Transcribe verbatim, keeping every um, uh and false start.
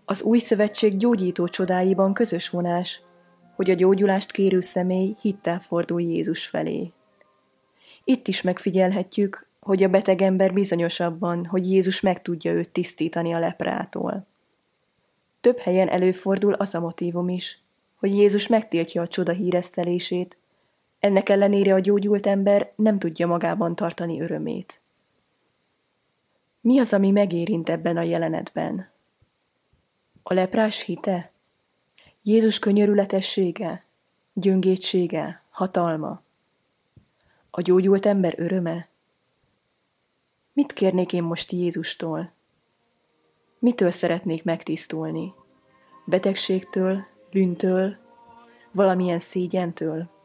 Az új szövetség gyógyító csodáiban közös vonás, hogy a gyógyulást kérő személy hittel fordul Jézus felé. Itt is megfigyelhetjük, hogy a beteg ember bizonyos abban, hogy Jézus meg tudja őt tisztítani a leprától. Több helyen előfordul az a motívum is, hogy Jézus megtiltja a csoda híresztelését, ennek ellenére a gyógyult ember nem tudja magában tartani örömét. Mi az, ami megérint ebben a jelenetben? A leprás hite? Jézus könyörületessége? Gyöngétsége? Hatalma? A gyógyult ember öröme? Mit kérnék én most Jézustól? Mitől szeretnék megtisztulni? Betegségtől? Bűntől? Valamilyen szégyentől?